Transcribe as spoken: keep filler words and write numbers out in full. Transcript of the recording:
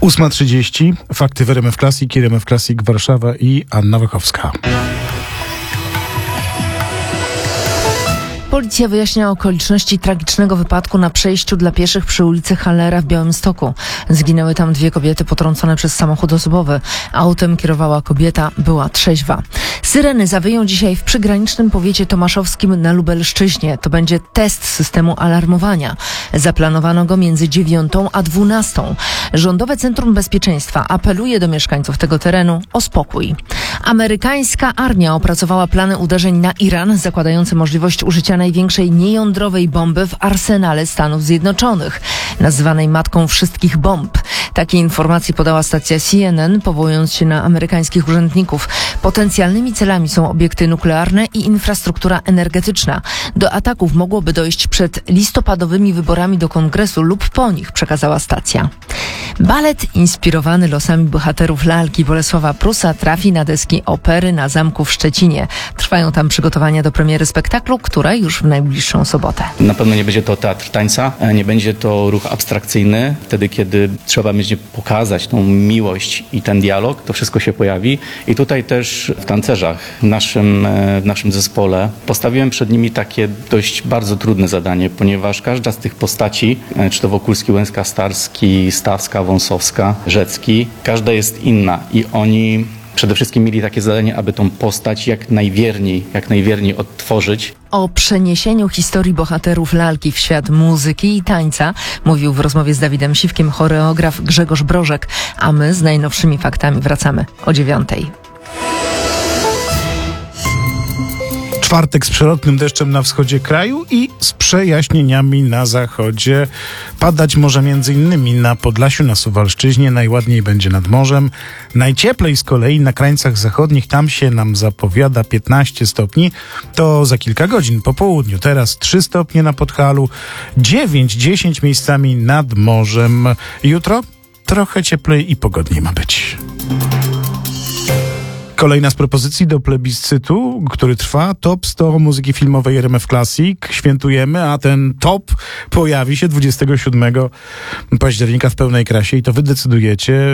ósma trzydzieści. Fakty w R M F Classic, R M F Classic Warszawa i Anna Wachowska. Policja wyjaśnia okoliczności tragicznego wypadku na przejściu dla pieszych przy ulicy Hallera w Białymstoku. Zginęły tam dwie kobiety potrącone przez samochód osobowy. Autem kierowała kobieta, była trzeźwa. Syreny zawyją dzisiaj w przygranicznym powiecie tomaszowskim na Lubelszczyźnie. To będzie test systemu alarmowania. Zaplanowano go między dziewiątą a dwunastą. Rządowe Centrum Bezpieczeństwa apeluje do mieszkańców tego terenu o spokój. Amerykańska armia opracowała plany uderzeń na Iran, zakładające możliwość użycia największej niejądrowej bomby w arsenale Stanów Zjednoczonych, nazywanej matką wszystkich bomb. Takie informacje podała stacja C N N, powołując się na amerykańskich urzędników. Potencjalnymi celami są obiekty nuklearne i infrastruktura energetyczna. Do ataków mogłoby dojść przed listopadowymi wyborami do Kongresu lub po nich, przekazała stacja. Balet inspirowany losami bohaterów lalki Bolesława Prusa trafi na deski opery na Zamku w Szczecinie. Trwają tam przygotowania do premiery spektaklu, która już w najbliższą sobotę. Na pewno nie będzie to teatr tańca, nie będzie to ruch abstrakcyjny. Wtedy, kiedy trzeba będzie pokazać tą miłość i ten dialog, to wszystko się pojawi. I tutaj też w tancerzach, w naszym, w naszym zespole, postawiłem przed nimi takie dość bardzo trudne zadanie, ponieważ każda z tych postaci, czy to Wokulski, Łęska, Starski, Stawska, Wąsowska, Rzecki, każda jest inna i oni przede wszystkim mieli takie zadanie, aby tą postać jak najwierniej, jak najwierniej odtworzyć. O przeniesieniu historii bohaterów lalki w świat muzyki i tańca mówił w rozmowie z Dawidem Siwkiem choreograf Grzegorz Brożek, a my z najnowszymi faktami wracamy o dziewiątej. Czwartek z przelotnym deszczem na wschodzie kraju i z przejaśnieniami na zachodzie. Padać może między innymi na Podlasiu, na Suwalszczyźnie, najładniej będzie nad morzem. Najcieplej z kolei na krańcach zachodnich, tam się nam zapowiada piętnaście stopni. To za kilka godzin po południu. Teraz trzy stopnie na Podhalu, dziewięć dziesięć miejscami nad morzem. Jutro trochę cieplej i pogodniej ma być. Kolejna z propozycji do plebiscytu, który trwa, top sto muzyki filmowej R M F Classic. Świętujemy, a ten top pojawi się dwudziestego siódmego października w pełnej krasie i to wy decydujecie,